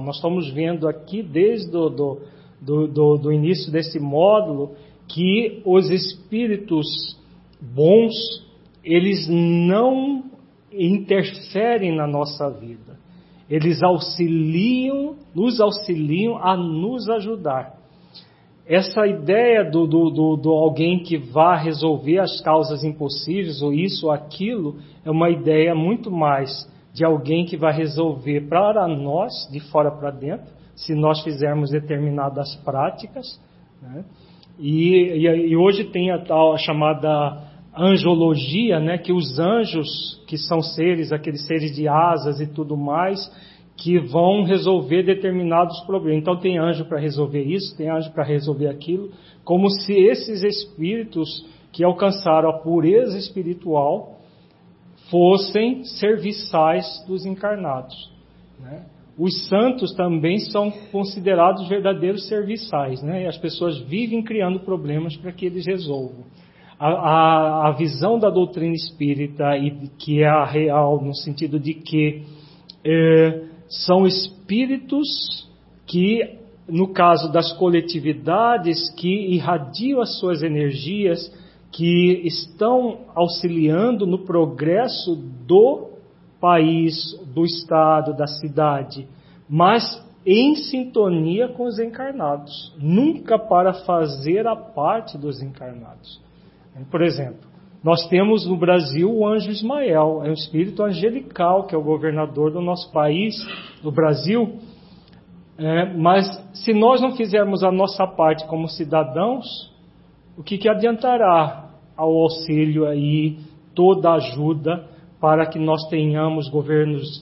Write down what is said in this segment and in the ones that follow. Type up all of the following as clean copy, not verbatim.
Nós estamos vendo aqui desde do início desse módulo que os espíritos bons, eles não interferem na nossa vida. Eles nos auxiliam a nos ajudar. Essa ideia do alguém que vá resolver as causas impossíveis, ou isso ou aquilo, é uma ideia muito mais de alguém que vai resolver para nós, de fora para dentro, se nós fizermos determinadas práticas, né? E hoje tem a tal chamada anjologia, né? Que os anjos, que são seres, aqueles seres de asas e tudo mais, que vão resolver determinados problemas. Então tem anjo para resolver isso, tem anjo para resolver aquilo, como se esses espíritos que alcançaram a pureza espiritual fossem serviçais dos encarnados, né? Os santos também são considerados verdadeiros serviçais, né? E as pessoas vivem criando problemas para que eles resolvam. A visão da doutrina espírita, e que é a real, no sentido de que são espíritos que, no caso das coletividades, que irradiam as suas energias, que estão auxiliando no progresso do país, do estado, da cidade, mas em sintonia com os encarnados, nunca para fazer a parte dos encarnados. Por exemplo, nós temos no Brasil o anjo Ismael, é um espírito angelical, que é o governador do nosso país, do Brasil, mas se nós não fizermos a nossa parte como cidadãos, o que adiantará ao auxílio aí, toda a ajuda, para que nós tenhamos governos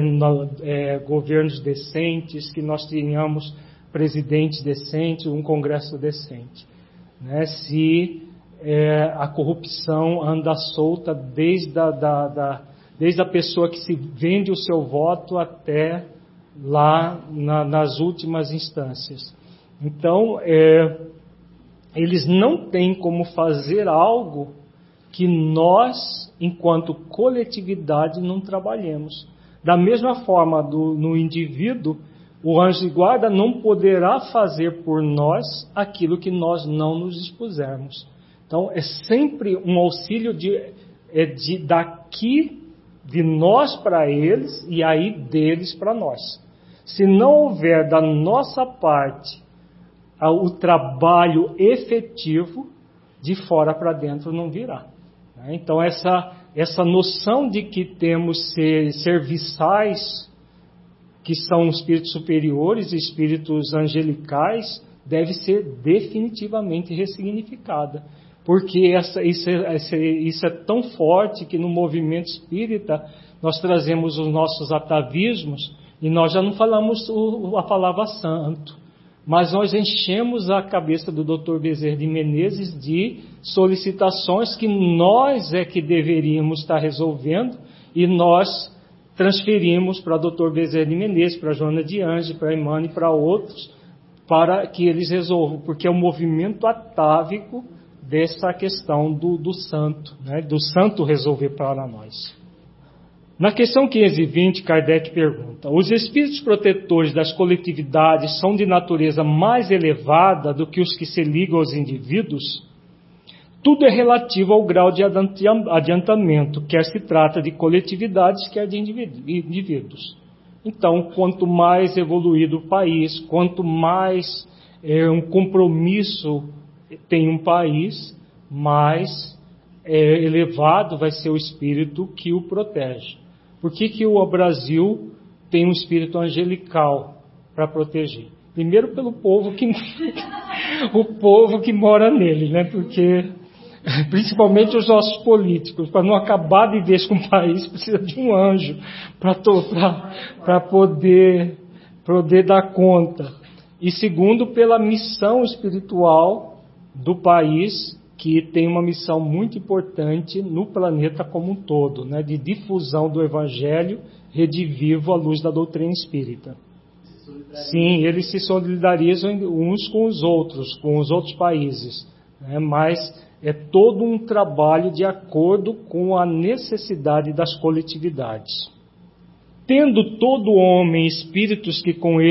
decentes, que nós tenhamos presidentes decentes, um congresso decente, né? Se a corrupção anda solta desde a pessoa que se vende o seu voto até lá nas últimas instâncias. Então, eles não têm como fazer algo que nós, enquanto coletividade, não trabalhemos. Da mesma forma, no indivíduo, o anjo de guarda não poderá fazer por nós aquilo que nós não nos dispusermos. Então, é sempre um auxílio daqui, de nós para eles, e aí deles para nós. Se não houver da nossa parte o trabalho efetivo, de fora para dentro não virá. Então, essa noção de que temos serviçais, que são espíritos superiores, espíritos angelicais, deve ser definitivamente ressignificada. Porque isso é tão forte que no movimento espírita nós trazemos os nossos atavismos e nós já não falamos a palavra santo, mas nós enchemos a cabeça do Dr. Bezerra de Menezes de solicitações que nós é que deveríamos estar resolvendo, e nós transferimos para o Dr. Bezerra de Menezes, para a Joana de Anjos, para a Imane e para outros, para que eles resolvam, porque é o movimento atávico dessa questão do santo, né? Do santo resolver para nós. Na questão 520, Kardec pergunta: os espíritos protetores das coletividades são de natureza mais elevada do que os que se ligam aos indivíduos? Tudo é relativo ao grau de adiantamento, quer se trata de coletividades, quer de indivíduos. Então, quanto mais evoluído o país, quanto mais um compromisso tem um país, mais elevado vai ser o espírito que o protege. Por que o Brasil tem um espírito angelical para proteger? Primeiro pelo povo o povo que mora nele, né? Porque principalmente os nossos políticos, para não acabar de vez com o país, precisa de um anjo para poder dar conta. E segundo, pela missão espiritual do país, que tem uma missão muito importante no planeta como um todo, né, de difusão do Evangelho redivivo à luz da doutrina espírita. Sim, eles se solidarizam uns com os outros países, né, mas é todo um trabalho de acordo com a necessidade das coletividades. Tendo todo homem espíritos que com ele